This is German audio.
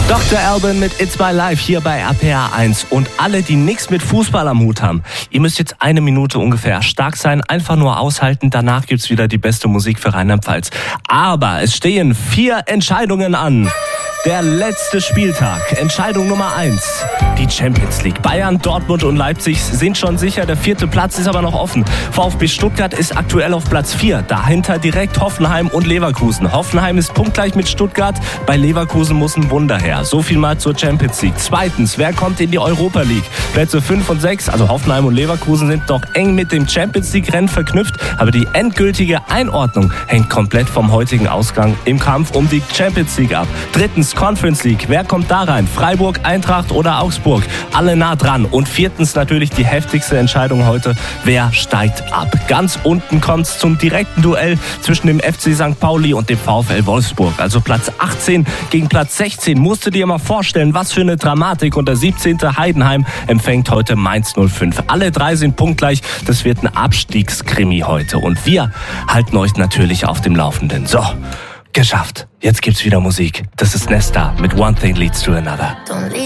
Dr. Alban mit It's My Life hier bei RPR 1. Und alle, die nichts mit Fußball am Hut haben, ihr müsst jetzt 1 Minute ungefähr stark sein, einfach nur aushalten. Danach gibt's wieder die beste Musik für Rheinland-Pfalz. Aber es stehen 4 Entscheidungen an. Der letzte Spieltag. Entscheidung Nummer 1. Die Champions League. Bayern, Dortmund und Leipzig sind schon sicher. Der 4. Platz ist aber noch offen. VfB Stuttgart ist aktuell auf Platz 4. Dahinter direkt Hoffenheim und Leverkusen. Hoffenheim ist punktgleich mit Stuttgart. Bei Leverkusen muss ein Wunder her. So viel mal zur Champions League. Zweitens, wer kommt in die Europa League? Plätze 5 und 6, also Hoffenheim und Leverkusen, sind noch eng mit dem Champions League-Rennen verknüpft. Aber die endgültige Einordnung hängt komplett vom heutigen Ausgang im Kampf um die Champions League ab. Drittens, Conference League. Wer kommt da rein? Freiburg, Eintracht oder Augsburg? Alle nah dran. Und viertens natürlich die heftigste Entscheidung heute. Wer steigt ab? Ganz unten kommt es zum direkten Duell zwischen dem FC St. Pauli und dem VfL Wolfsburg. Also Platz 18 gegen Platz 16. Musst du dir mal vorstellen, was für eine Dramatik. Und der 17. Heidenheim empfängt heute Mainz 05. Alle 3 sind punktgleich. Das wird ein Abstiegskrimi heute. Und wir halten euch natürlich auf dem Laufenden. So. Geschafft. Jetzt gibt's wieder Musik. Das ist Nesta mit One Thing Leads to Another.